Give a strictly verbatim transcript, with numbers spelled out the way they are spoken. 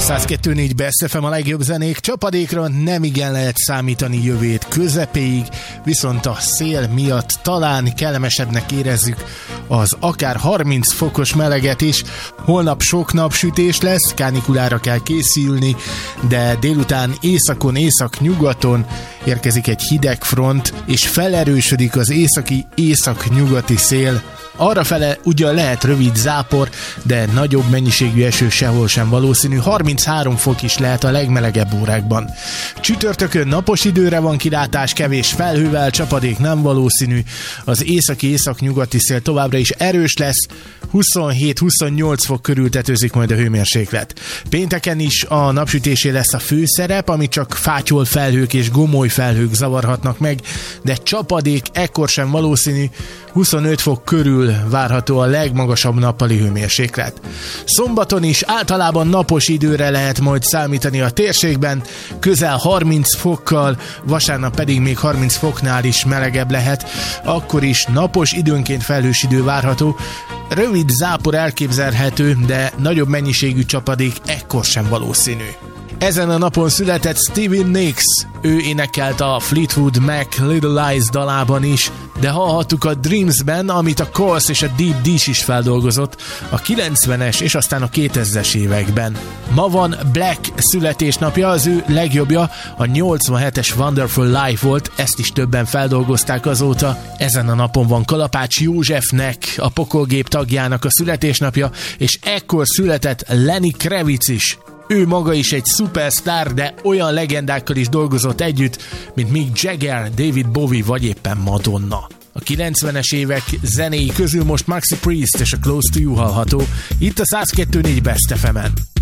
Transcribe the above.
száz kettő négy Best ef em, a legjobb zenék. Csapadékra nem igen lehet számítani jövő közepéig, viszont a szél miatt talán kellemesebbnek érezzük az akár harminc fokos meleget is. Holnap sok napsütés lesz, kánikulára kell készülni, de délután északon, észak-nyugaton érkezik egy hideg front, és felerősödik az északi, észak-nyugati szél. Arrafele ugyan lehet rövid zápor, de nagyobb mennyiségű eső sehol sem valószínű, harminchárom fok is lehet a legmelegebb órákban. Csütörtökön napos időre van kilátás, kevés felhővel, csapadék nem valószínű, az északi észak-nyugati szél továbbra is erős lesz, huszonhét-huszonnyolc fok körül tetőzik majd a hőmérséklet. Pénteken is a napsütésé lesz a főszerep, amit csak fátyol felhők és gomoly felhők zavarhatnak meg, de csapadék ekkor sem valószínű, huszonöt fok körül várható a legmagasabb nappali hőmérséklet. Szombaton is általában napos időre lehet majd számítani a térségben, közel harminc fokkal, vasárnap pedig még harminc foknál is melegebb lehet, akkor is napos, időnként felhős idő várható, rövid zápor elképzelhető, de nagyobb mennyiségű csapadék ekkor sem valószínű. Ezen a napon született Stevie Nicks, ő énekelt a Fleetwood Mac Little Lies dalában is, de hallhattuk a Dreamsben, amit a Course és a Deep Dish is feldolgozott a kilencvenes és aztán a kétezres években. Ma van Black születésnapja, az ő legjobbja a nyolcvanhetes Wonderful Life volt, ezt is többen feldolgozták azóta. Ezen a napon van Kalapács Józsefnek, a Pokolgép tagjának a születésnapja, és ekkor született Lenny Kravitz is. Ő maga is egy szupersztár, de olyan legendákkal is dolgozott együtt, mint Mick Jagger, David Bowie vagy éppen Madonna. A kilencvenes évek zenéi közül most Maxi Priest és a Close to You hallható, itt a száz kettő négy Best ef emen.